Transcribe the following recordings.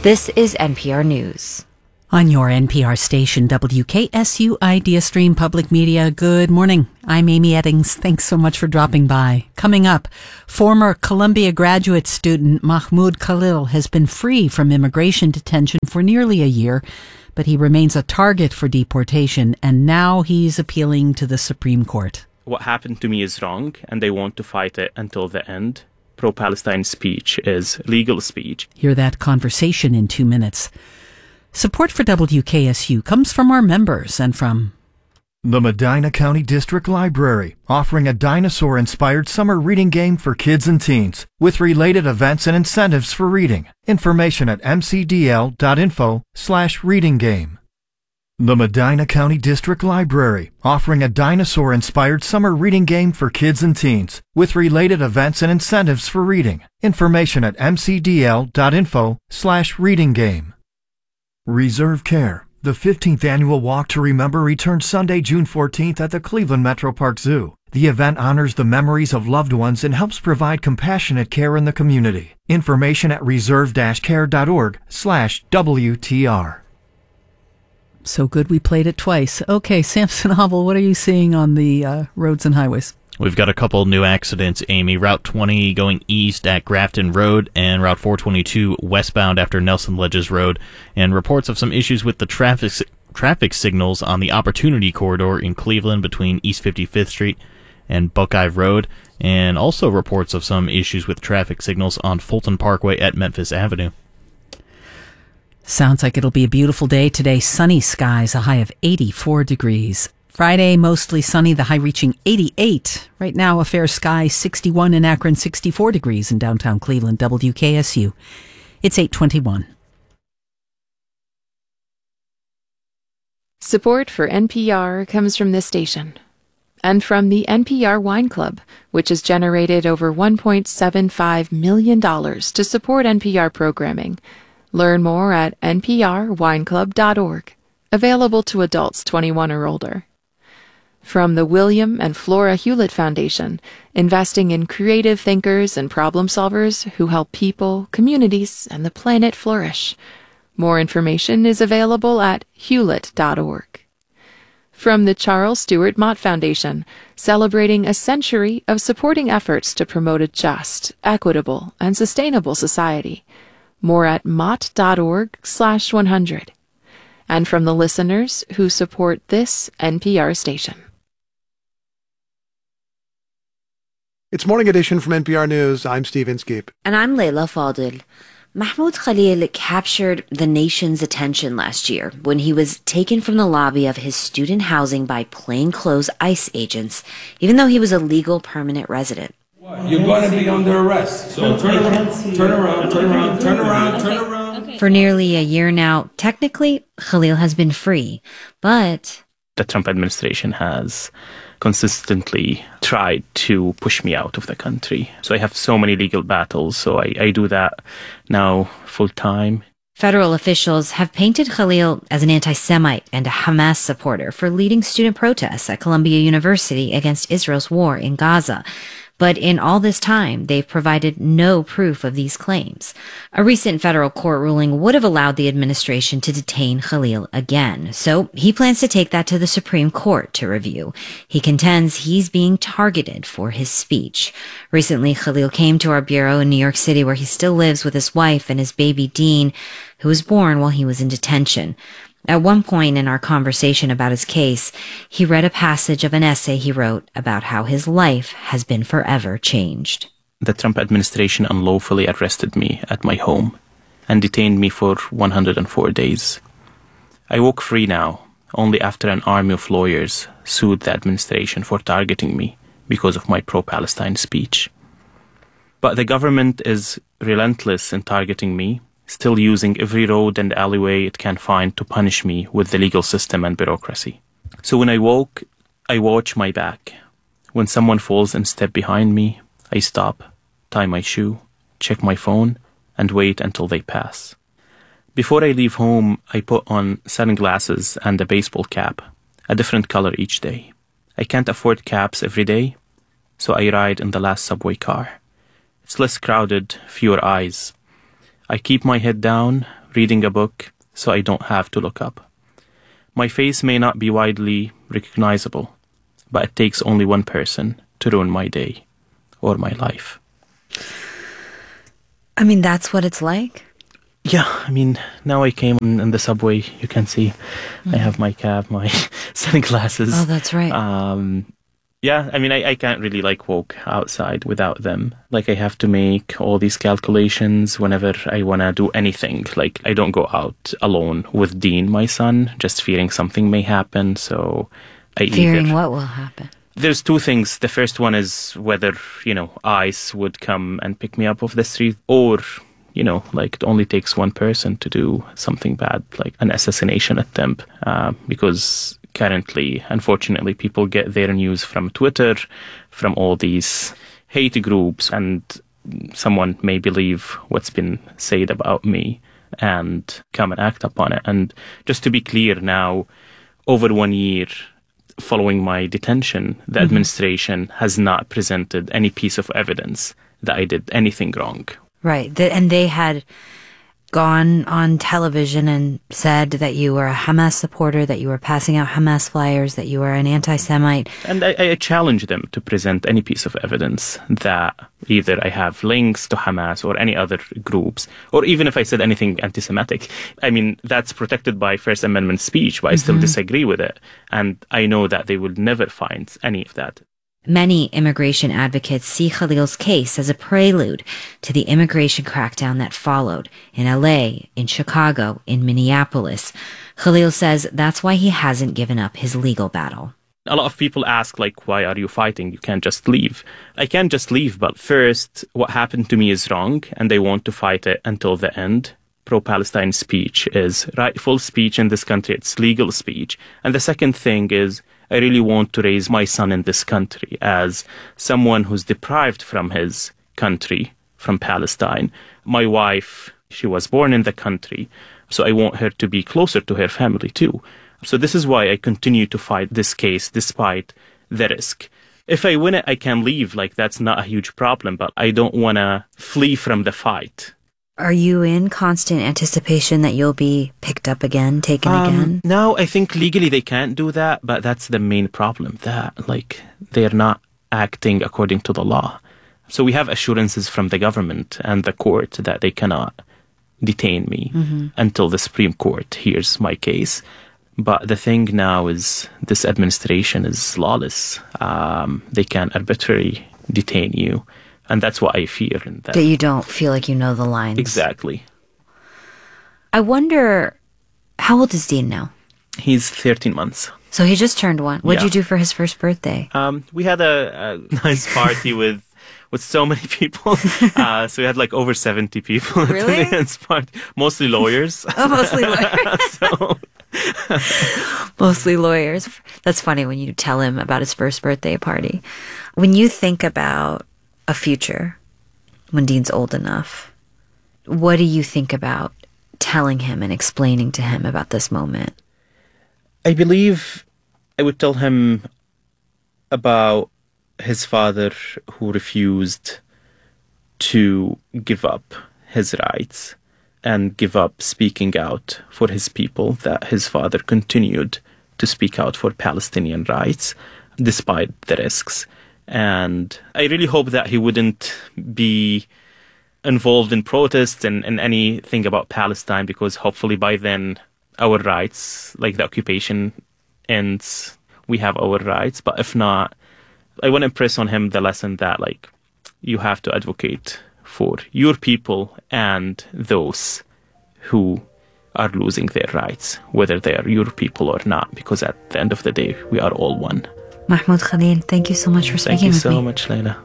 This is NPR News. On your NPR station, WKSU Idea Stream Public Media, good morning. I'm Amy Eddings. Thanks so much for dropping by. Coming up, former Columbia graduate student Mahmoud Khalil has been free from immigration detention for nearly a year, but he remains a target for deportation, and now he's appealing to the Supreme Court. What happened to me is wrong, and they want to fight it until the end. Pro-Palestine speech is legal speech. Hear that conversation in 2 minutes. Support for WKSU comes from our members and from the Medina County District Library, offering a dinosaur-inspired summer reading game for kids and teens, with related events and incentives for reading. Information at mcdl.info/readinggame. The Medina County District Library, offering a dinosaur-inspired summer reading game for kids and teens, with related events and incentives for reading. Information at mcdl.info/readinggame. Reserve Care, the 15th annual Walk to Remember, returns Sunday, June 14th at the Cleveland Metro Park Zoo. The event honors the memories of loved ones and helps provide compassionate care in the community. Information at reserve-care.org/WTR. So good we played it twice. Okay, Samson Hobble, what are you seeing on the roads and highways? We've got a couple new accidents, Amy. Route 20 going east at Grafton Road and Route 422 westbound after Nelson Ledges Road. And reports of some issues with the traffic signals on the Opportunity Corridor in Cleveland between East 55th Street and Buckeye Road. And also reports of some issues with traffic signals on Fulton Parkway at Memphis Avenue. Sounds like it'll be a beautiful day today. Sunny skies, a high of 84 degrees. Friday, mostly sunny, the high reaching 88. Right now, a fair sky, 61 in Akron, 64 degrees in downtown Cleveland. WKSU. It's 8:21. Support for NPR comes from this station and from the NPR Wine Club, which has generated over $1.75 million to support NPR programming. Learn more at nprwineclub.org. Available to adults 21 or older. From the William and Flora Hewlett Foundation, investing in creative thinkers and problem solvers who help people, communities, and the planet flourish. More information is available at hewlett.org. From the Charles Stewart Mott Foundation, celebrating a century of supporting efforts to promote a just, equitable, and sustainable society. More at mott.org/100. And from the listeners who support this NPR station. It's Morning Edition from NPR News. I'm Steve Inskeep. And I'm Leila Fadil. Mahmoud Khalil captured the nation's attention last year when he was taken from the lobby of his student housing by plainclothes ICE agents, even though he was a legal permanent resident. You're going to be under arrest. So turn around. For nearly a year now, technically, Khalil has been free, but The Trump administration has consistently tried to push me out of the country. So I have so many legal battles, so I do that now full time. Federal officials have painted Khalil as an anti-Semite and a Hamas supporter for leading student protests at Columbia University against Israel's war in Gaza. But in all this time, they've provided no proof of these claims. A recent federal court ruling would have allowed the administration to detain Khalil again. So he plans to take that to the Supreme Court to review. He contends he's being targeted for his speech. Recently, Khalil came to our bureau in New York City, where he still lives with his wife and his baby Dean, who was born while he was in detention. At one point in our conversation about his case, he read a passage of an essay he wrote about how his life has been forever changed. The Trump administration unlawfully arrested me at my home and detained me for 104 days. I walk free now, only after an army of lawyers sued the administration for targeting me because of my pro-Palestine speech. But the government is relentless in targeting me, still using every road and alleyway it can find to punish me with the legal system and bureaucracy. So when I walk, I watch my back. When someone falls and steps behind me, I stop, tie my shoe, check my phone, and wait until they pass. Before I leave home, I put on sunglasses and a baseball cap, a different color each day. I can't afford caps every day, so I ride in the last subway car. It's less crowded, fewer eyes. I keep my head down, reading a book, so I don't have to look up. My face may not be widely recognizable, but it takes only one person to ruin my day or my life. I mean, that's what it's like? Yeah, I mean, now I came in the subway, you can see I have my cap, my sunglasses. Oh, that's right. Yeah, I mean, I can't really walk outside without them. I have to make all these calculations whenever I want to do anything. I don't go out alone with Dean, my son, just fearing something may happen. So Fearing what will happen? There's two things. The first one is whether, ICE would come and pick me up off the street, or, it only takes one person to do something bad, like an assassination attempt, because currently, unfortunately, people get their news from Twitter, from all these hate groups, and someone may believe what's been said about me and come and act upon it. And just to be clear now, over 1 year following my detention, the administration has not presented any piece of evidence that I did anything wrong. Right. And they had gone on television and said that you were a Hamas supporter, that you were passing out Hamas flyers, that you were an anti-Semite. And I challenge them to present any piece of evidence that either I have links to Hamas or any other groups, or even if I said anything anti-Semitic. I mean, that's protected by First Amendment speech, but I still disagree with it. And I know that they will never find any of that. Many immigration advocates see Khalil's case as a prelude to the immigration crackdown that followed in LA, in Chicago, in Minneapolis. Khalil says that's why he hasn't given up his legal battle. A lot of people ask, why are you fighting? You can't just leave. I can't just leave, but first, what happened to me is wrong, and I want to fight it until the end. Pro-Palestine speech is rightful speech in this country. It's legal speech. And the second thing is, I really want to raise my son in this country as someone who's deprived from his country, from Palestine. My wife, she was born in the country, so I want her to be closer to her family too. So this is why I continue to fight this case despite the risk. If I win it, I can leave. That's not a huge problem, but I don't want to flee from the fight. Are you in constant anticipation that you'll be picked up again, taken again? No, I think legally they can't do that, but that's the main problem, that they're not acting according to the law. So we have assurances from the government and the court that they cannot detain me until the Supreme Court hears my case. But the thing now is this administration is lawless. They can arbitrarily detain you. And that's what I fear. That you don't feel like you know the lines. Exactly. I wonder, how old is Dean now? He's 13 months. So he just turned 1. What did you do for his first birthday? We had a nice party with so many people. So we had over 70 people really? at the dance party. Mostly lawyers. Oh, mostly lawyers. Mostly lawyers. That's funny when you tell him about his first birthday party. When you think about a future, when Dean's old enough, what do you think about telling him and explaining to him about this moment? I believe I would tell him about his father who refused to give up his rights and give up speaking out for his people, that his father continued to speak out for Palestinian rights despite the risks. And I really hope that he wouldn't be involved in protests and anything about Palestine, because hopefully by then our rights, the occupation ends, we have our rights. But if not, I want to impress on him the lesson that you have to advocate for your people and those who are losing their rights, whether they are your people or not, because at the end of the day, we are all one. Mahmoud Khalil, thank you so much for speaking with me. Thank you so much, Layla.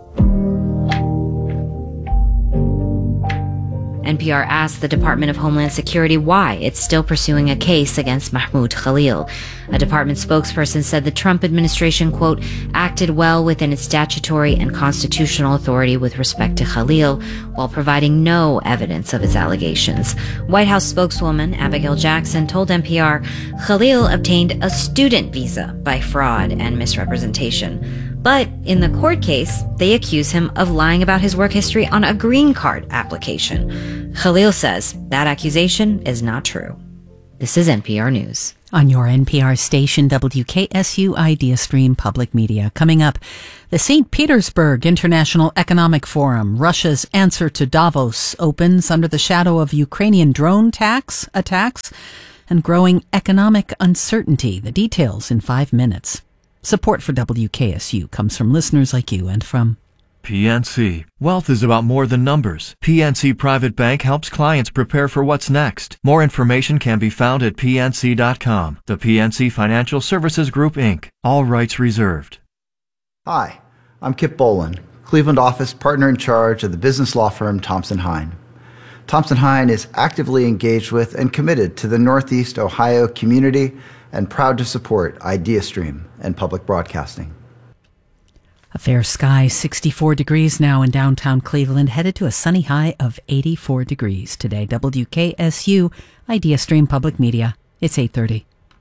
NPR asked the Department of Homeland Security why it's still pursuing a case against Mahmoud Khalil. A department spokesperson said the Trump administration, quote, acted well within its statutory and constitutional authority with respect to Khalil, while providing no evidence of his allegations. White House spokeswoman Abigail Jackson told NPR Khalil obtained a student visa by fraud and misrepresentation. But in the court case, they accuse him of lying about his work history on a green card application. Khalil says that accusation is not true. This is NPR News. On your NPR station, WKSU Idea Stream Public Media. Coming up, the St. Petersburg International Economic Forum, Russia's answer to Davos, opens under the shadow of Ukrainian drone attacks and growing economic uncertainty. The details in 5 minutes. Support for WKSU comes from listeners like you and from PNC. Wealth is about more than numbers. PNC Private Bank helps clients prepare for what's next. More information can be found at pnc.com. The PNC Financial Services Group, Inc. All rights reserved. Hi, I'm Kip Bolin, Cleveland office partner in charge of the business law firm Thompson Hine. Thompson Hine is actively engaged with and committed to the Northeast Ohio community and proud to support IdeaStream and public broadcasting. a fair sky, 64 degrees now in downtown Cleveland, headed to a sunny high of 84 degrees today. WKSU, IdeaStream Public Media. It's 8:30.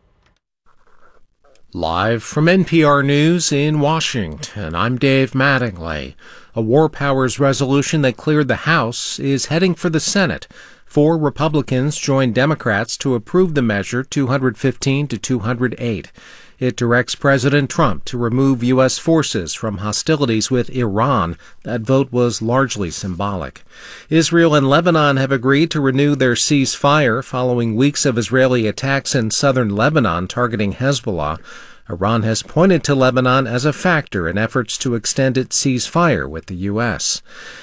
Live from NPR News in Washington, I'm Dave Mattingly. A War Powers resolution that cleared the House is heading for the Senate. 4 Republicans joined Democrats to approve the measure 215 to 208. It directs President Trump to remove U.S. forces from hostilities with Iran. That vote was largely symbolic. Israel and Lebanon have agreed to renew their ceasefire following weeks of Israeli attacks in southern Lebanon targeting Hezbollah. Iran has pointed to Lebanon as a factor in efforts to extend its ceasefire with the U.S.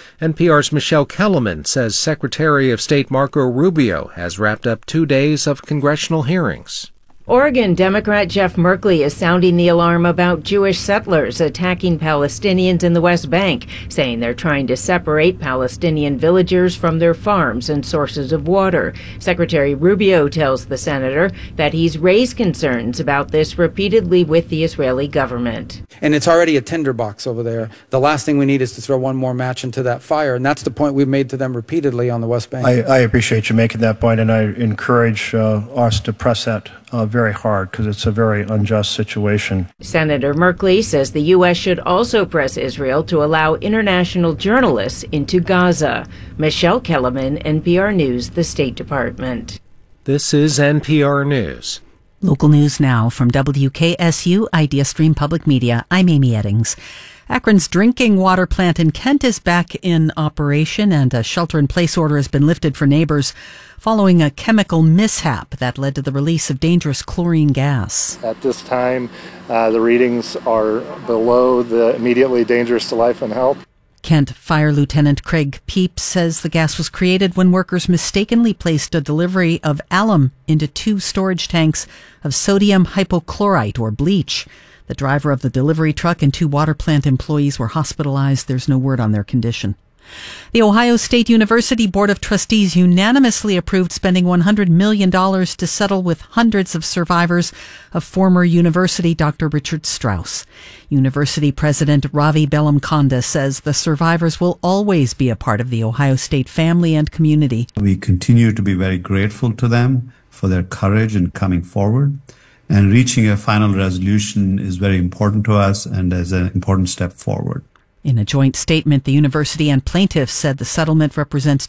NPR's Michelle Kellerman says Secretary of State Marco Rubio has wrapped up 2 days of congressional hearings. Oregon Democrat Jeff Merkley is sounding the alarm about Jewish settlers attacking Palestinians in the West Bank, saying they're trying to separate Palestinian villagers from their farms and sources of water. Secretary Rubio tells the senator that he's raised concerns about this repeatedly with the Israeli government. And it's already a tinderbox over there. The last thing we need is to throw one more match into that fire, and that's the point we've made to them repeatedly on the West Bank. I appreciate you making that point, and I encourage us to press that very hard because it's a very unjust situation. Senator Merkley says the U.S. should also press Israel to allow international journalists into Gaza. Michelle Kellerman, NPR News, the State Department. This is NPR News. Local news now from WKSU, IdeaStream Public Media. I'm Amy Eddings. Akron's drinking water plant in Kent is back in operation, and a shelter-in-place order has been lifted for neighbors following a chemical mishap that led to the release of dangerous chlorine gas. At this time, the readings are below the immediately dangerous to life and health. Kent Fire Lieutenant Craig Peeps says the gas was created when workers mistakenly placed a delivery of alum into 2 storage tanks of sodium hypochlorite, or bleach. The driver of the delivery truck and 2 water plant employees were hospitalized. There's no word on their condition. The Ohio State University Board of Trustees unanimously approved spending $100 million to settle with hundreds of survivors of former university Dr. Richard Strauss. University President Ravi Bellamkonda says the survivors will always be a part of the Ohio State family and community. We continue to be very grateful to them for their courage in coming forward. And reaching a final resolution is very important to us and is an important step forward. In a joint statement, the university and plaintiffs said the settlement represents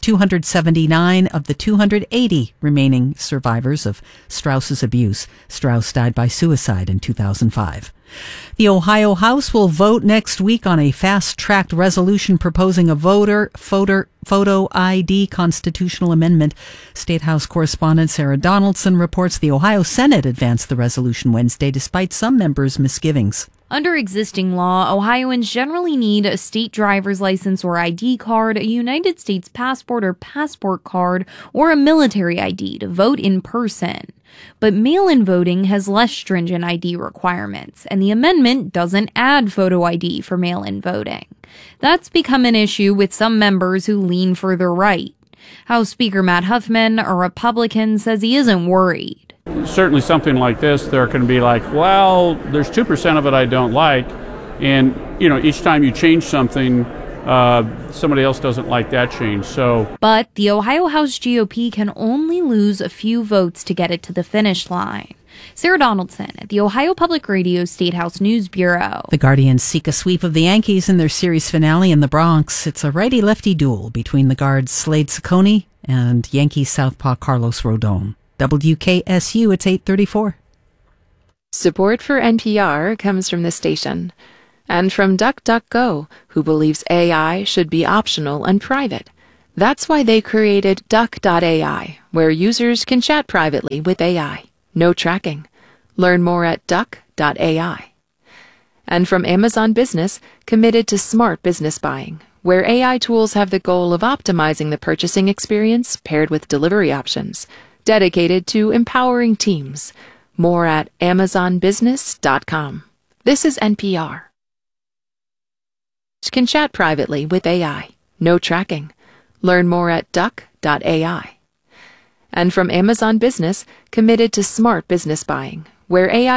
279 of the 280 remaining survivors of Strauss's abuse. Strauss died by suicide in 2005. The Ohio House will vote next week on a fast-tracked resolution proposing a photo ID constitutional amendment. State House correspondent Sarah Donaldson reports the Ohio Senate advanced the resolution Wednesday despite some members' misgivings. Under existing law, Ohioans generally need a state driver's license or ID card, a United States passport or passport card, or a military ID to vote in person. But mail-in voting has less stringent ID requirements, and the amendment doesn't add photo ID for mail-in voting. That's become an issue with some members who lean further right. House Speaker Matt Huffman, a Republican, says he isn't worried. Certainly something like this, there can be like, well, there's 2% of it I don't like, and, each time you change something, somebody else doesn't like that change, so. But the Ohio House GOP can only lose a few votes to get it to the finish line. Sarah Donaldson at the Ohio Public Radio Statehouse News Bureau. The Guardians seek a sweep of the Yankees in their series finale in the Bronx. It's a righty-lefty duel between the guards Slade Cecconi and Yankees southpaw Carlos Rodon. WKSU, it's 8:34. Support for NPR comes from this station and from DuckDuckGo, who believes AI should be optional and private. That's why they created Duck.ai, where users can chat privately with AI. No tracking. Learn more at Duck.ai. And from Amazon Business, committed to smart business buying, where AI tools have the goal of optimizing the purchasing experience paired with delivery options, dedicated to empowering teams. More at AmazonBusiness.com. This is NPR. Can chat privately with AI. No tracking. Learn more at Duck.ai. And from Amazon Business, committed to smart business buying, where AI